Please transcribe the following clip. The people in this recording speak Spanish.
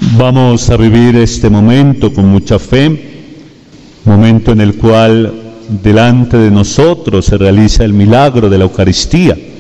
Vamos a vivir este momento con mucha fe, momento en el cual delante de nosotros se realiza el milagro de la Eucaristía.